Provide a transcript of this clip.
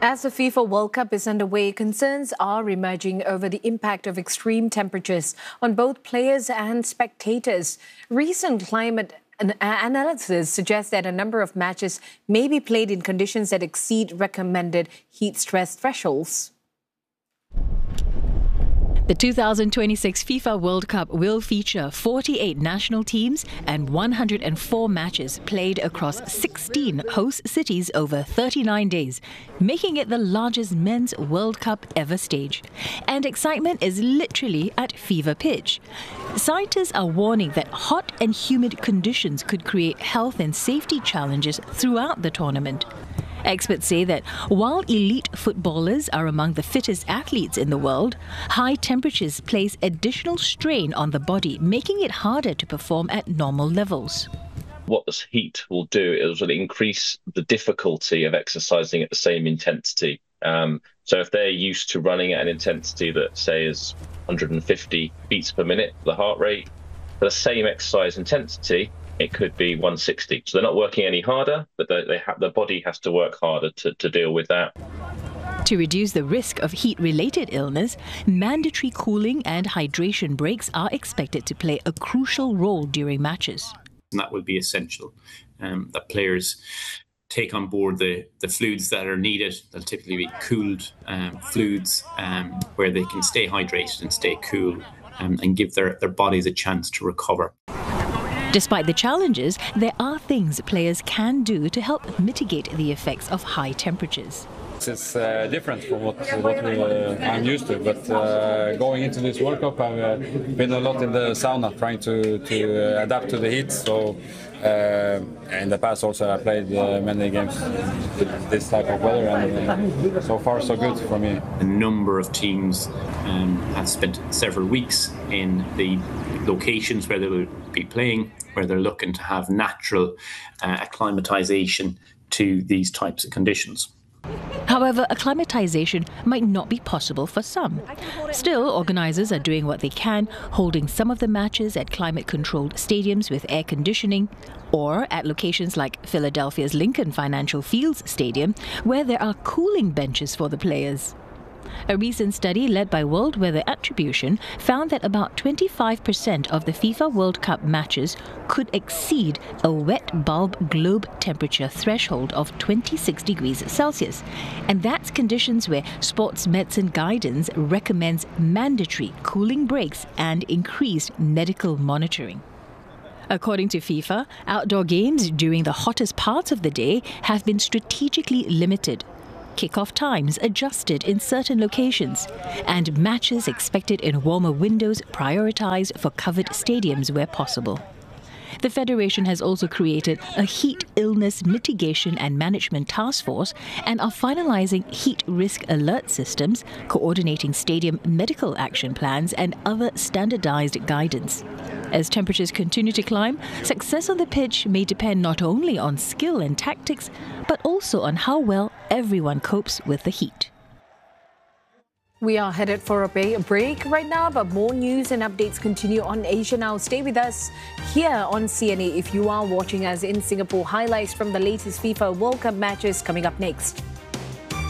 As the FIFA World Cup is underway, concerns are emerging over the impact of extreme temperatures on both players and spectators. Recent climate analysis suggests that a number of matches may be played in conditions that exceed recommended heat stress thresholds. The 2026 FIFA World Cup will feature 48 national teams and 104 matches played across 16 host cities over 39 days, making it the largest men's World Cup ever staged. And excitement is literally at fever pitch. Scientists are warning that hot and humid conditions could create health and safety challenges throughout the tournament. Experts say that while elite footballers are among the fittest athletes in the world, high temperatures place additional strain on the body, making it harder to perform at normal levels. What this heat will do is will increase the difficulty of exercising at the same intensity. So if they're used to running at an intensity that, say, is 150 beats per minute, the heart rate, for the same exercise intensity, it could be 160. So they're not working any harder, but the body has to work harder to deal with that. To reduce the risk of heat-related illness, mandatory cooling and hydration breaks are expected to play a crucial role during matches. And that will be essential, that players take on board the fluids that are needed. They'll typically be cooled fluids where they can stay hydrated and stay cool and give their bodies a chance to recover. Despite the challenges, there are things players can do to help mitigate the effects of high temperatures. It's different from what I'm used to, but going into this World Cup, I've been a lot in the sauna trying to adapt to the heat. So in the past also I played many games with this type of weather, and so far so good for me. A number of teams have spent several weeks in the locations where they will be playing, where they're looking to have natural acclimatization to these types of conditions. However, acclimatization might not be possible for some. Still, organisers are doing what they can, holding some of the matches at climate-controlled stadiums with air conditioning, or at locations like Philadelphia's Lincoln Financial Fields Stadium, where there are cooling benches for the players. A recent study led by World Weather Attribution found that about 25% of the FIFA World Cup matches could exceed a wet bulb globe temperature threshold of 26 degrees Celsius. And that's conditions where sports medicine guidance recommends mandatory cooling breaks and increased medical monitoring. According to FIFA, outdoor games during the hottest parts of the day have been strategically limited. Kick-off times adjusted in certain locations, and matches expected in warmer windows prioritized for covered stadiums where possible. The Federation has also created a heat illness mitigation and management task force and are finalizing heat risk alert systems, coordinating stadium medical action plans and other standardized guidance. As temperatures continue to climb, success on the pitch may depend not only on skill and tactics, but also on how well everyone copes with the heat. We are headed for a break right now, but more news and updates continue on Asia Now. Stay with us here on CNA if you are watching us in Singapore. Highlights from the latest FIFA World Cup matches coming up next.